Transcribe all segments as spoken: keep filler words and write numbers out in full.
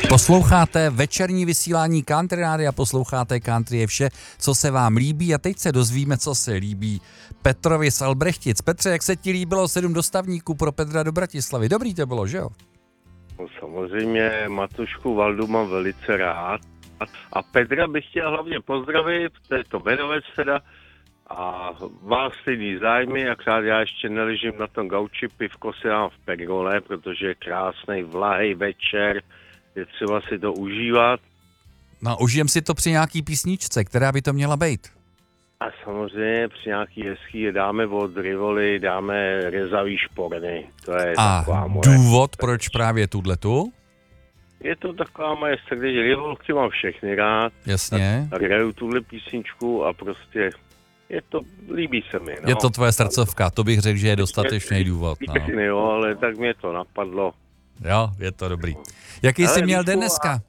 Posloucháte večerní vysílání Country Rádia, posloucháte Country je vše, co se vám líbí a teď se dozvíme, co se líbí Petrovi z Albrechtic. Petře, jak se ti líbilo sedm dostavníků pro Petra do Bratislavy? Dobrý to bylo, že jo? No, samozřejmě Matušku Valdu mám velice rád a Petra bych chtěl hlavně pozdravit, to je to jmenovec teda, a má stejný zájmy, akorát já ještě neležím na tom gauči, pivko si dám v pergole, protože je krásný vlahej večer, je třeba si to užívat. No užijem si to při nějaký písničce, která by to měla být. A samozřejmě při nějaký hezký dáme od Rivoli, dáme Rezavý šporny. To je a taková moje... důvod, proč právě tuhletu? Je to taková moje srdce, Rivolky mám všechny rád. Jasně. A hraju tuhle písničku a prostě je to, líbí se mi. No. Je to tvoje srdcovka, to bych řekl, že je dostatečný důvod. No. Jo, ale tak mě to napadlo. Jo, je to dobrý. Jaký ale jsi měl den a... dneska?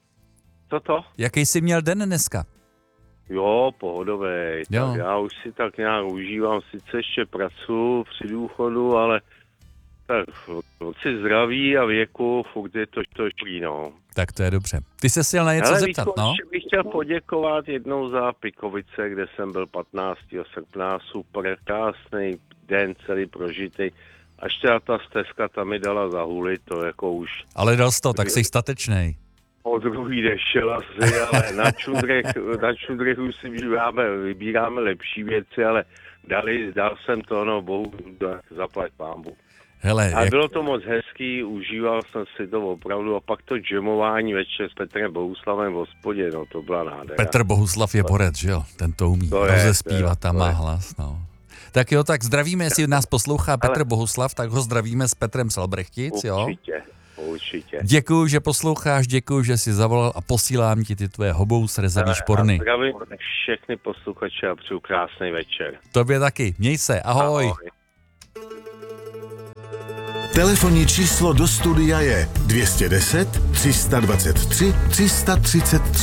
Co to? Jaký jsi měl den dneska? Jo, pohodovej. Jo. Tak já už si tak nějak užívám, sice ještě pracuji při důchodu, ale tak si zdraví a věku, furt je to to no. Tak to je dobře. Ty se chtěl na něco ale zeptat, víš, no? bych chtěl poděkovat jednou za Pikovice, kde jsem byl patnáctého srpna, super, krásný den celý prožitý. Až teda ta stezka tam mi dala za hůli, to jako už... Ale dal jsi to, tak jsi statečnej. O druhý dešel asi, ale na čundrech, na čundrech už si vybíráme, vybíráme lepší věci, ale dali, dal jsem to, no bohu, zaplať pánbu. Hele, a jak... bylo to moc hezký, užíval jsem si to opravdu a pak to jamování večer s Petrem Bohuslavem v hospodě, no to byla nádhera. Petr Bohuslav je borec, že jo? Ten to umí to rozespívat, tam má hlas, no. Tak jo, tak zdravíme, jestli nás poslouchá Petr ale... Bohuslav, tak ho zdravíme s Petrem z Albrechtic, jo? Určitě, určitě. Děkuju, že posloucháš, děkuju, že jsi zavolal a posílám ti ty tvoje hobous rezavý šporny. Zdravím všechny posluchače a přeju krásný večer. Tobě taky, měj se, ahoj. ahoj. Telefonní číslo do studia je dvě stě deset, tři sta dvacet tři, tři sta třicet tři.